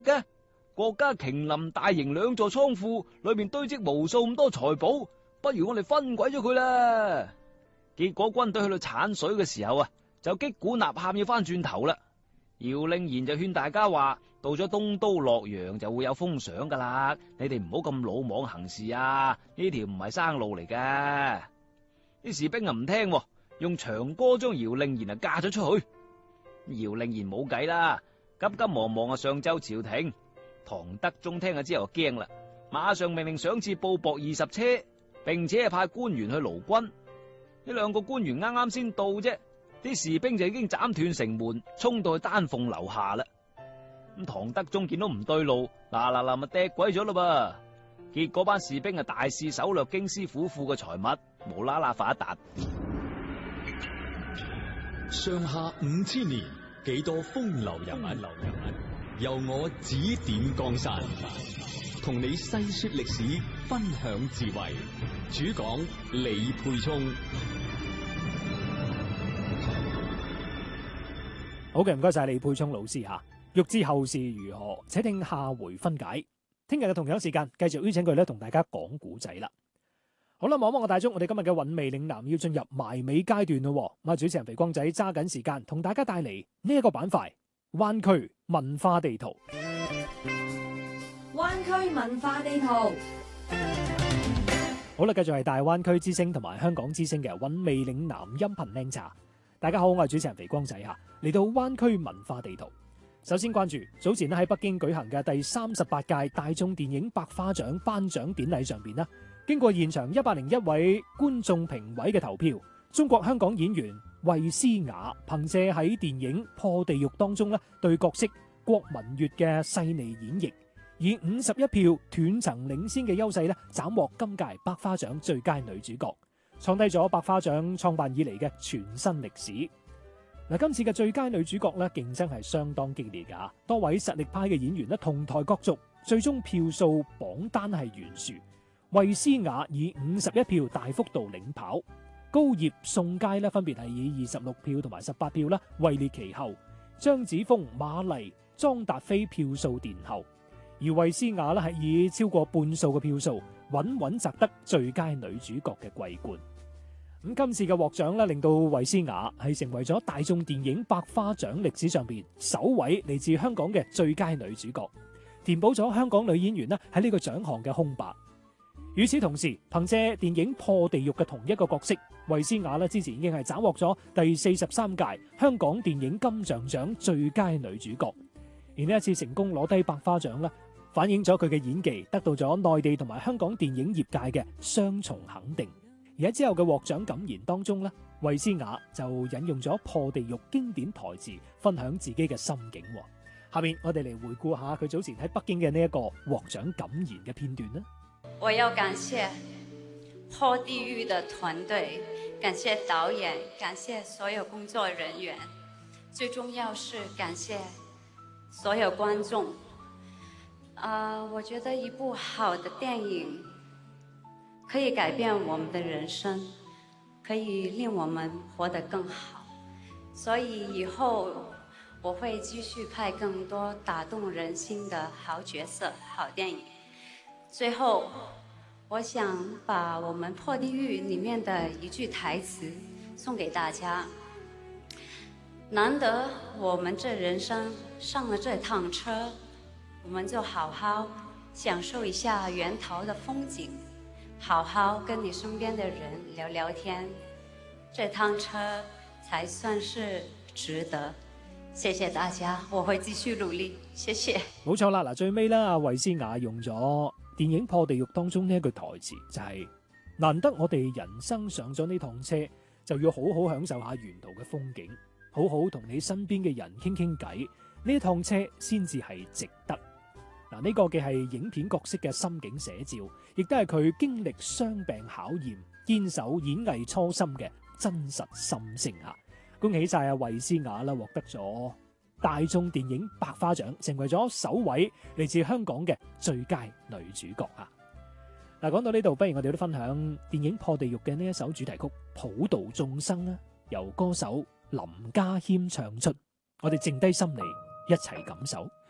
嘅。國家瓊林大營2座倉庫裏面堆積無數咁多財寶，不如我哋分鬼咗佢啦。結果軍隊去到鏟水嘅時候啊，就擊鼓吶喊要翻轉頭啦。姚令賢就勸大家話，到咗東都洛陽就會有封賞噶啦，你哋唔好咁魯莽行事啊，呢條唔係生路嚟嘅。啲士兵啊唔聽，用長歌將姚令賢啊嫁咗出去。姚令賢冇計啦，急急忙忙啊上奏朝廷。唐德宗聽咗之後驚啦，馬上命令賞賜布帛20車，並且係派官員去勞軍。呢2個官員啱啱先到啫，啲士兵就已經斬斷城門，衝到去丹鳳樓下啦。咁唐德宗見到唔對路，嗱咪掟鬼咗啦噃。結果班士兵啊大肆搜掠京師府庫嘅財物，無啦啦發一達。 上下5000年，幾多風流人物，由我指點江山，同你細說歷史，分享智慧。主講李沛聰。 好嘅，唔該晒李沛聰老師吓。欲知後事如何，且聽下回分解。聽日嘅同樣時間，繼續邀請佢咧同大家講古仔啦。好啦，望望個大鐘，我哋今日嘅韻味嶺南要進入埋尾階段咯。咁啊，主持人肥光仔揸緊時間，同大家帶嚟呢一個板塊——灣區文化地圖。 灣區文化地圖。 好啦，繼續係大灣區之聲同埋香港之聲嘅韻味嶺南音頻靚茶。大家好，我係主持人肥光仔吓，嚟到灣區文化地圖。首先關注早前喺北京舉行嘅第38屆大眾電影百花獎頒獎典禮上邊啦，經過現場101位觀眾評委嘅投票，中國香港演員衛詩雅憑借喺電影《破地獄》當中咧對角色郭文悅嘅細膩演繹，以51票斷層領先嘅優勢咧，斬獲今屆百花獎最佳女主角，創低咗百花獎創辦以嚟嘅全新歷史。嗱，今次嘅最佳女主角咧，競爭係相當激烈㗎，多位實力派嘅演員咧同台角逐，最終票數榜單係懸殊，衛詩雅以51票大幅度領跑，高葉、宋佳咧分別係以26票同埋18票啦位列其後，張子楓、馬麗、莊達菲票數殿後，而衛詩雅咧係以超過半數嘅票數穩穩摘得最佳女主角嘅桂冠。咁今次嘅獲獎咧，令到衛詩雅係成為咗大眾電影百花獎歷史上邊首位嚟自香港嘅最佳女主角，填補咗香港女演員咧喺呢個獎項嘅空白。與此同時，憑借電影《破地獄》嘅同一個角色，衛詩雅咧之前已經係斬獲咗第43屆香港電影金像獎最佳女主角，而呢一次成功攞低百花獎咧，反映咗佢嘅演技得到咗內地同埋香港電影業界嘅雙重肯定。而喺之後嘅獲獎感言當中咧，衛詩雅就引用咗《破地獄》經典台詞，分享自己嘅心境。下面我哋嚟回顧下佢早前喺北京嘅呢一個獲獎感言嘅片段啦。 我要感謝《破地獄》的團隊，感謝導演，感謝所有工作人員，最重要是感謝所有觀眾。我覺得一部好的電影可以改變我們的人生，可以令我們活得更好，所以以後我會繼續拍更多打動人心的好角色、好電影。最後，我想把我們《破地獄》裡面的一句台詞送給大家：難得我們這人生上了這趟車，我們就好好享受一下沿途的風景，好好跟你身邊的人聊聊天，這趟車才算是值得。謝謝大家，我會繼續努力，謝謝。 冇錯啦，嗱，最尾咧，阿衛詩雅用咗電影《破地獄》當中呢一句台詞，就係難得我哋人生上咗呢趟車，就要好好享受下沿途嘅風景，好好同你身邊嘅人傾傾偈，呢趟車先至係值得。嗱，呢個嘅係影片角色嘅心境寫照，亦都係佢經歷傷病考驗、堅守演藝初心嘅真實心聲啊！恭喜晒阿衛詩雅啦，獲得咗大眾電影百花獎，成為咗首位嚟自香港嘅最佳女主角啊！嗱，講到呢度，不如我哋都分享電影《破地獄》嘅呢一首主題曲《普度眾生》啊，由歌手林家謙唱出，我哋靜低心嚟一齊感受。